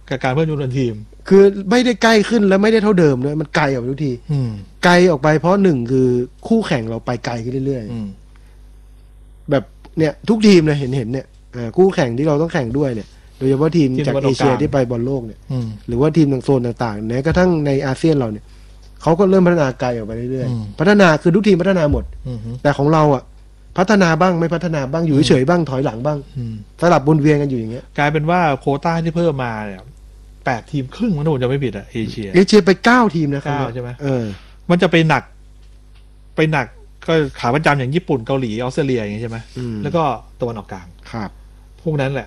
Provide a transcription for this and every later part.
กับการเพิ่มจำนวนทีมคือไม่ได้ใกล้ขึ้นและไม่ได้เท่าเดิมด้วยมันไกลออกไปทุกทีไกลออกไปเพราะหนึ่งคือคู่แข่งเราไปไกลขึ้นเรื่อยๆแบบเนี่ยทุกทีมเลยเห็นเนี่ยคู่แข่งที่เราต้องแข่งด้วยเนี่ยโดยเฉพาะทีมจากเอเชียที่ไปบอลโลกเนี่ยหรือว่าทีมทางโซนต่างๆแม้กระทั่งในอาเซียนเราเนี่ยเขาก็เริ่มพัฒนาไกลออกไปเรื่อยๆพัฒนาคือทุกทีมพัฒนาหมดแต่ของเราอ่ะพัฒนาบ้างไม่พัฒนาบ้างอยู่เฉยๆบ้างถอยหลังบ้างสลับวนเวียนกันอยู่อย่างเงี้ยกลายเป็นว่าโควต้าที่เพิ่มมาเนี่ย8 ทีมครึ่งมันผมจะไม่ผิดอ่ะเอเชียไป9 ทีมนะครับ 9ใช่ไหมมันจะไปหนักก็ขาประจำอย่างญี่ปุ่นเกาหลีออสเตรเลียอย่างเงี้ยใช่ไหมแล้วก็ตะวันออกกลางครับพวกนั้นแหละ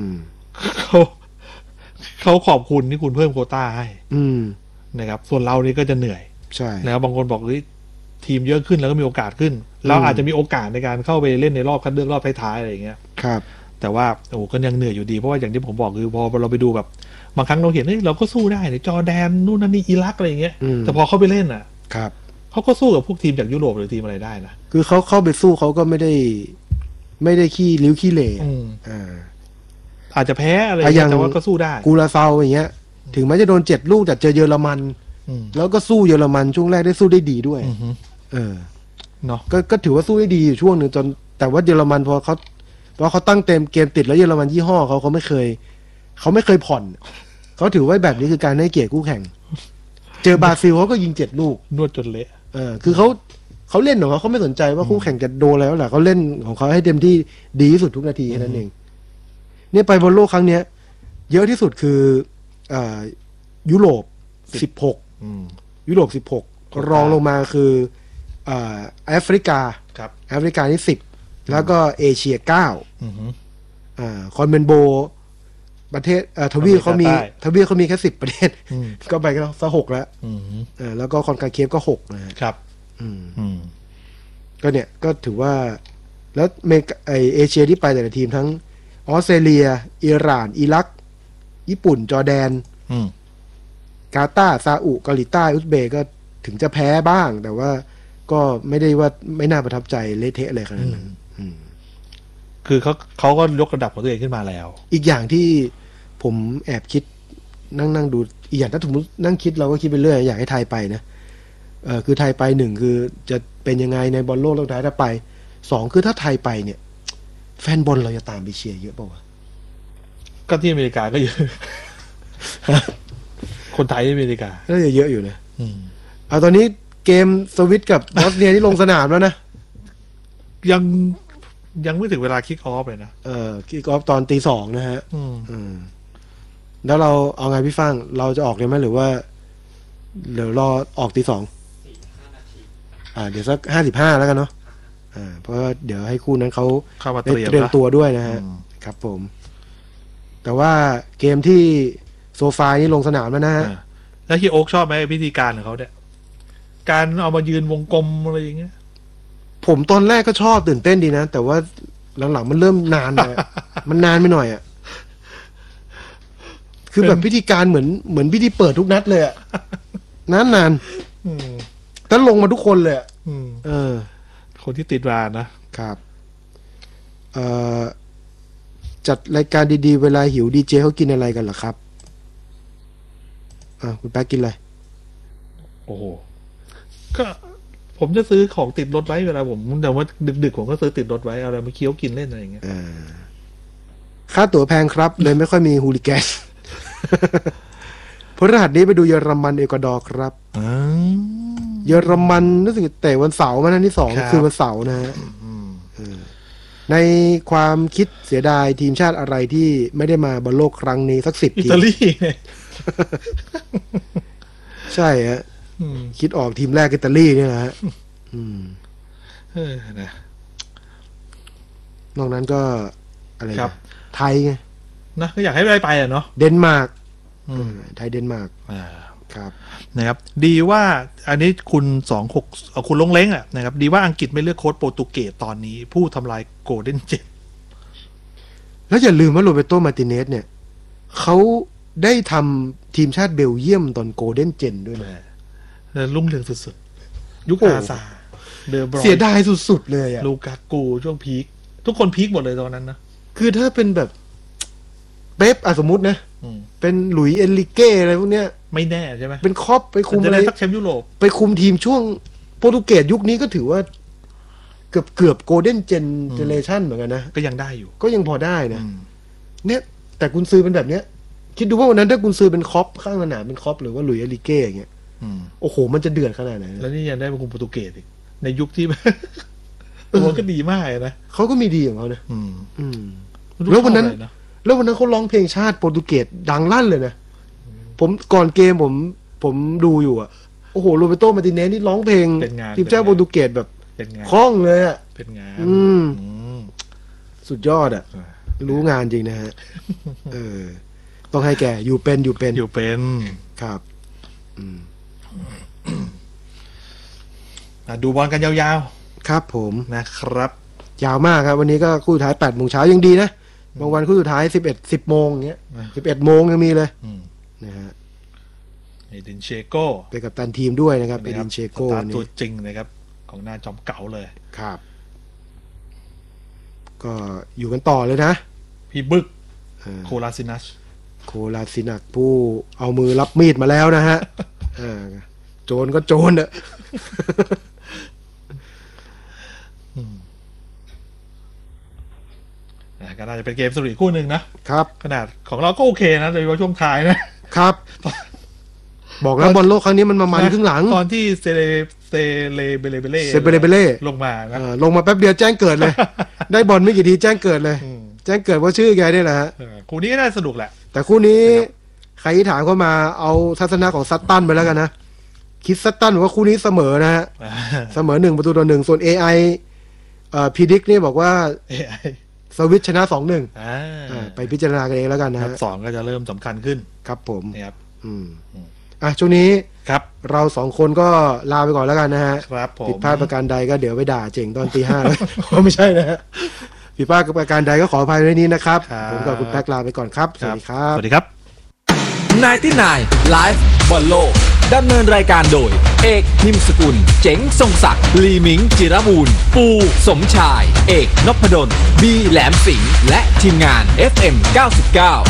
เขาขอบคุณที่คุณเพิ่มโควต้าให้นะครับส่วนเรานี่ก็จะเหนื่อยใช่แล้วบางคนบอกเฮ้ยทีมเยอะขึ้นแล้วก็มีโอกาสขึ้นเราอาจจะมีโอกาสในการเข้าไปเล่นในรอบคัดเลือกรอบท้ายๆอะไรอย่างเงี้ยครับแต่ว่าโอ้ก็ยังเหนื่อยอยู่ดีเพราะว่าอย่างที่ผมบอกคือพอเราไปดูแบบบางครั้งเราเห็นเราก็สู้ได้ในจอร์แดนนู่นนั่นนี่อิรักอะไรอย่างเงี้ยแต่พอเขาไปเล่นอ่ะครับเขาก็สู้กับพวกทีมจากยุโรปหรือทีมอะไรได้นะคือเขาเข้าไปสู้เขาก็ไม่ได้ขี้ริ้วขี้เหร่อาจจะแพ้อะไรแต่ว่าก็สู้ได้กูราเซาอย่างเงี้ยถึงแม้จะโดน7 ลูกแต่เจอเยอรมันแล้วก็สู้เยอรมันช่วงแรกได้สู้ได้ดีด้วยเนาะก็ถือว่าสู้ได้ดีอยู่ช่วงหนึ่งจนแต่ว่าเยอรมันพอเขาตั้งเต็มเกมติดแล้วเยอรมันยี่ห้อเขาไม่เคยผ่อนเขาถือว่าแบบนี้คือการให้เกียรติคู่แข่งเจอบราซิลเขาก็ยิง7 ลูกนวดจนเละคือเขาเล่นของเขาไม่สนใจว่าคู่แข่งจะโดนแล้วแหละเขาเล่นของเขาให้เต็มที่ดีที่สุดทุกนาทีแค่นั้นเองเนี่ยไปบอลโลกครั้งเนี้ยเยอะที่สุดคือยุโรป16ยุโรป16รองลงมาคือแอฟริกานี่10แล้วก็เอเชีย9คอนเมนโบประเทศทวีปเขามีแค่10 ประเทศก็ไปกันซะ6แล้วแล้วก็คอนคาเคฟก็6นะครับก็เนี่ยก็ถือว่าแล้วเอเชียที่ไปแต่ละทีมทั้งออสเตรเลียอิหร่านอิรักญี่ปุ่นจอร์แดนกาตาร์ซาอุเกาหลีใต้อุซเบย์ก็ถึงจะแพ้บ้างแต่ว่าก็ไม่ได้ว่าไม่น่าประทับใจเละเทะอะไรขนาดนั้นคือเขาก็ยกระดับของตัวเองขึ้นมาแล้วอีกอย่างที่ผมแอบคิดนั่งดูอีกอย่างถ้าสมมตินั่งคิดเราก็คิดไปเรื่อยอยากให้ไทยไปนะคือไทยไป1คือจะเป็นยังไงในบอลโลกรอบท้ายถ้าไป2คือถ้าไทยไปเนี่ยแฟนบอลเราจะตามไปเชียร์เยอะป่าววะก็ที่อเมริกาก็เยอะ คนไทยที่อเมริกาก็เยอะอยู่นะตอนนี้เกมสวิตกับบอสเนียที่ลงสนามแล้วนะยังไม่ถึงเวลาคิกออฟเลยนะคิกออฟตอน 2:00 นะฮะแล้วเราเอาไงพี่ฟังเราจะออกเลยไหมหรือว่าเดี๋ยวรอออก 2:00 เดี๋ยวสัก 55แล้วกันเนาะเพราะเดี๋ยวให้คู่นั้นเขาเตรียมตัวด้วยนะฮะครับผมแต่ว่าเกมที่โซฟานี่ลงสนามแล้วนะฮะแล้วที่โอ๊กชอบไหมพิธีการของเขาเนี่ยการเอามายืนวงกลมอะไรอย่างเงี้ยผมตอนแรกก็ชอบตื่นเต้นดีนะแต่ว่าหลังๆมันเริ่มนานไปมันนานไปหน่อยอ่ะคือแบบพิธีการเหมือนพิธีเปิดทุกนัดเลยอ่ะนานแต่ลงมาทุกคนเลยคนที่ติดมานะครับจัดรายการดีๆเวลาหิวดีเจเขากินอะไรกันเหรอครับคุณแป๊กกินอะไรโอ้โหก็ผมจะซื้อของติดรถไว้เวลาผมแต่ว่าดึกๆผมก็ซื้อติดรถไว้เอาอะไรมาเคี้ยวกินเล่นอะไรอย่างเงี้ยค่าตั๋วแพงครับเลยไม่ค่อยมีฮูลิแกนพฤหัสนี้ไปดูเยอรมันเอกวาดอร์ครับเยอรมันรู้สึกเตะวันเสาร์มันที่2คือวันเสาร์นะฮะในความคิดเสียดายทีมชาติอะไรที่ไม่ได้มาบอลโลกครั้งนี้สัก10 ทีอิตาลีใช่ฮะคิดออกทีมแรกอิตาลีเนี่ยนะฮะนะนอกนั้นก็อะไรครับไทยไงนะก็อยากให้ได้ไปอ่ะเนาะเดนมาร์กไทยเดนมาร์กครับนะครับดีว่าอันนี้คุณ26คุณลงเล้งอ่ะนะครับดีว่าอังกฤษไม่เลือกโค้ชโปรตุเกสตอนนี้ผู้ทำลายโกลเด้นเจ็ตแล้วอย่าลืมว่าโรเบโตมาร์ติเนสเนี่ยเขาได้ทำทีมชาติเบลเยียมตอนโกลเด้นเจนด้วยนะรุ่งเรืองสุดๆยุคอาซาเดอบรอยเสียดายสุดๆเลยอะลูกากูช่วงพีคทุกคนพีคหมดเลยตอนนั้นนะคือถ้าเป็นแบบเป๊ปสมมุตินะเป็นหลุยส์เอนริเก้อะไรพวกเนี้ยไม่แน่ใช่ไหมเป็นคอปไปคุมอะไรสักแชมป์ยุโรปไปคุมทีมช่วงโปรตุเกสยุคนี้ก็ถือว่าเกือบโกลเด้นเจเนเรชั่นเหมือนกันนะก็ยังได้อยู่ก็ยังพอได้นะเนี่ยแต่กุนซือเป็นแบบเนี้ยคิดดูว่าวันนั้นถ้ากุนซือเป็นคอปข้างสนามเป็นคอปหรือว่าหลุยส์เอนริเก้อย่างเงี้ยโอ้โหมันจะเดือดขนาดไหนแล้วนี่ยังได้มาคุมโปรตุเกสอีกในยุคที่ตัวก็ดีมากนะเขาก็มีดีของเขานะแล้ววันนั้นเขาร้องเพลงชาติโปรตุเกสดังลั่นเลยนะผมก่อนเกมผมดูอยู่อ่ะโอ้โหโรเบโตมาติเนสนี่ร้องเพลงทีมชาติโปรตุเกสแบบคล่องเลยอ่ะเป็นงานสุดยอดอ่ะรู้งานจริงนะฮะต้องให้แกอยู่เป็นครับดูบอลกันยาวๆครับผมนะครับยาวมากครับวันนี้ก็คู่สุดท้าย 8 โมงเช้ายังดีนะบางวันคู่สุดท้าย10 โมงอย่างเงี้ย11 โมงยังมีเลยนะฮะเอดินเชโก้เป็นกัปตันทีมด้วยนะครับเอดินเชโก้ตัวจริงนะครับของหน้าจอมเก๋าเลยครับก็อยู่กันต่อเลยนะพี่บึกโคลาซินักผู้เอามือรับมีดมาแล้วนะฮะโจรก็โจรอะก็น่าจะเป็นเกมสนุกคู่หนึ่งนะครับขนาดของเราก็โอเคนะโดยเฉพาะช่วงท้ายนะครับบอกแล้วบอลโลกครั้งนี้มันมาครึ่งหลังตอนที่เซเลเบเล่ลงมาลงมาแป๊บเดียวแจ้งเกิดเลยได้บอลไม่กี่ทีแจ้งเกิดเลยแจ้งเกิดว่าชื่อแกนี่แหละฮะคู่นี้ก็น่าสนุกแหละแต่คู่นี้ใครถามเข้ามาเอาทัศนะของซัตตันไปแล้วกันนะคิดซัตตันว่าคู่นี้เสมอนะฮะเสมอ1-1ส่วน AIพีดิกนี่บอกว่า AI สวิตชนะ 2-1 ไปพิจารณากันเองแล้วกันนะฮะ 2ก็จะเริ่มสำคัญขึ้นครับผมครับช่วงนี้ครับเรา2คนก็ลาไปก่อนแล้วกันนะฮะครับผมผิดพลาดประการใดก็เดี๋ยวไปด่าเจ๋งตอน 5:00 เลยไม่ใช่นะฮะผิดพลาดประการใดก็ขออภัยด้วยนี้นะครับผมกับคุณแพ็กลาไปก่อนครับสวัสดีครับ 99 Live บอลโลกดำเนินรายการโดยเอกนิมสกุลเจ๋งทรงศักดิ์ลีมิงจิรบูรณ์ปูสมชายเอกนพดลบีแหลมสิงห์และทีมงาน FM 99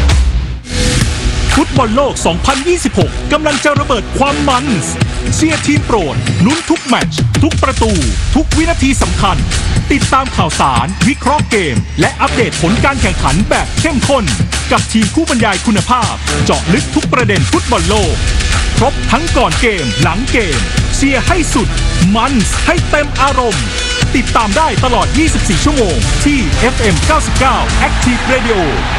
ฟุตบอลโลก 2026 กำลังจะระเบิดความมันเชียร์ทีมโปรดลุ้นทุกแมตช์ทุกประตูทุกวินาทีสำคัญติดตามข่าวสารวิเคราะห์เกมและอัปเดตผลการแข่งขันแบบเข้มข้นกับทีมผู้บรรยายคุณภาพเจาะลึกทุกประเด็นฟุตบอลโลกครบทั้งก่อนเกมหลังเกมเชียร์ให้สุดมันให้เต็มอารมณ์ติดตามได้ตลอด 24 ชั่วโมงที่ FM 99 Active Radio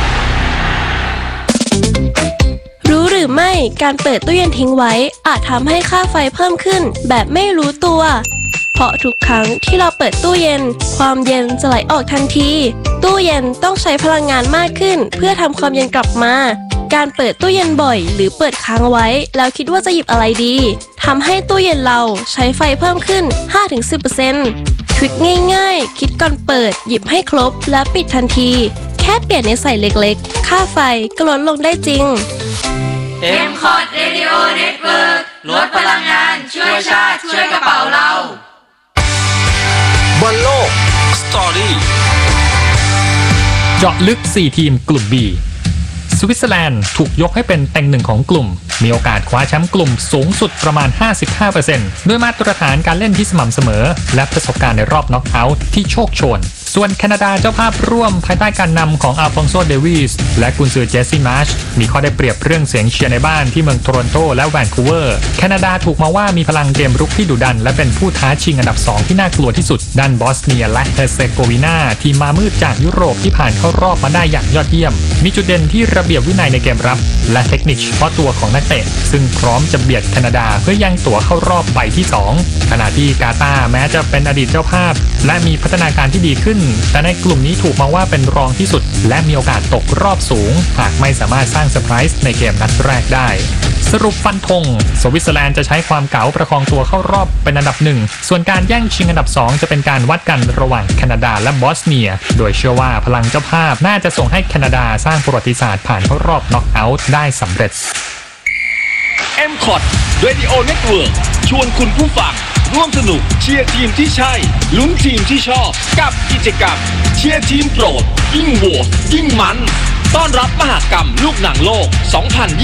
รู้หรือไม่การเปิดตู้เย็นทิ้งไว้อาจทำให้ค่าไฟเพิ่มขึ้นแบบไม่รู้ตัวเพราะทุกครั้งที่เราเปิดตู้เย็นความเย็นจะไหลออกทันทีตู้เย็นต้องใช้พลังงานมากขึ้นเพื่อทำความเย็นกลับมาการเปิดตู้เย็นบ่อยหรือเปิดค้างไว้แล้วคิดว่าจะหยิบอะไรดีทำให้ตู้เย็นเราใช้ไฟเพิ่มขึ้น 5-10% ทริคง่ายๆคิดก่อนเปิดหยิบให้ครบและปิดทันทีแค่เปลี่ยนนิสัยเล็กๆค่าไฟก็ลดลงได้จริง M-Cod Radio Network ลดพลังงานช่วยชาติช่วยกระเป๋าเราบอลโลกสตอรี่เจาะลึก4ทีมกลุ่ม B สวิตเซอร์แลนด์ถูกยกให้เป็นเต็งหนึ่งของกลุ่มมีโอกาสคว้าแชมป์กลุ่มสูงสุดประมาณ 55% ด้วยมาตรฐานการเล่นที่สม่ำเสมอและประสบการณ์ในรอบน็อกเอาท์ที่โชคโชนส่วนแคนาดาเจ้าภาพร่วมภายใต้การนำของอัลฟองโซ เดวิสและกุนซือเจสซี่มาร์ชมีข้อได้เปรียบเรื่องเสียงเชียร์ในบ้านที่เมืองโตรอนโตและแวนคูเวอร์แคนาดาถูกมองว่ามีพลังเกมรุกที่ดุดันและเป็นผู้ท้าชิงอันดับ2ที่น่ากลัวที่สุดด้านบอสเนียและเฮอร์เซโกวีนาทีมมามืดจากยุโรปที่ผ่านเข้ารอบมาได้อย่างยอดเยี่ยมมีจุดเด่นที่ระเบียบวินัยในเกมรับและเทคนิคเฉพาะตัวของนักเตะซึ่งพร้อมจะเบียดแคนาดาเพื่อยังตั๋วเข้ารอบใบที่2ขณะที่กาตาร์แม้จะเป็นอดีตเจ้าภาพและมีพัฒนาการที่ดีขึ้นแต่ในกลุ่มนี้ถูกมองว่าเป็นรองที่สุดและมีโอกาสตกรอบสูงหากไม่สามารถสร้างเซอร์ไพรส์ในเกมนัดแรกได้สรุปฟันธงสวิตเซอร์แลนด์จะใช้ความเก๋าประคองตัวเข้ารอบเป็นอันดับ1ส่วนการแย่งชิงอันดับ2จะเป็นการวัดกันระหว่างแคนาดาและบอสเนียโดยเชื่อว่าพลังเจ้าภาพน่าจะส่งให้แคนาดาสร้างประวัติศาสตร์ผ่านเข้ารอบน็อกเอาท์ได้สำเร็จ M-Cod Radio Network ชวนคุณผู้ฟังร่วมสนุกเชียร์ทีมที่ใช่ลุ้นทีมที่ชอบกับกิจกรรมเชียร์ทีมโปรดยิ่งโหวตยิ่งมันต้อนรับมหกรรมลูกหนังโลก 2020